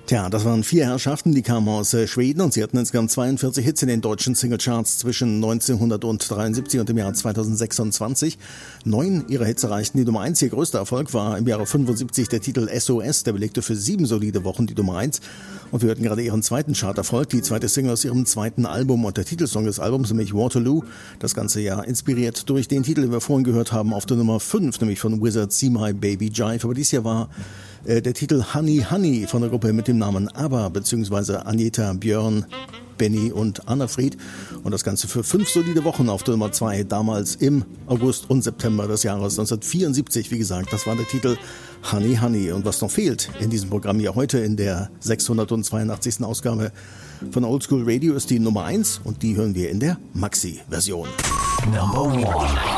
Tja, das waren 4 Herrschaften, die kamen aus Schweden und sie hatten insgesamt 42 Hits in den deutschen Singlecharts zwischen 1973 und dem Jahr 2026. 9 ihrer Hits erreichten die Nummer 1. Ihr größter Erfolg war im Jahre 75 der Titel SOS, der belegte für 7 solide Wochen die Nummer 1. Und wir hörten gerade ihren zweiten Charterfolg, die zweite Single aus ihrem zweiten Album und der Titelsong des Albums, nämlich Waterloo. Das ganze Jahr inspiriert durch den Titel, den wir vorhin gehört haben, auf der Nummer 5, nämlich von Wizard See My Baby Jive. Aber dieses Jahr war der Titel Honey Honey von der Gruppe mit dem Namen ABBA, beziehungsweise Agneta, Björn, Benny und Anna-Fried. Und das Ganze für 5 solide Wochen auf der Nummer 2, damals im August und September des Jahres 1974. Wie gesagt, das war der Titel Honey Honey. Und was noch fehlt in diesem Programm hier heute in der 682. Ausgabe von Oldschool Radio ist die Nummer 1 und die hören wir in der Maxi-Version. Number 1.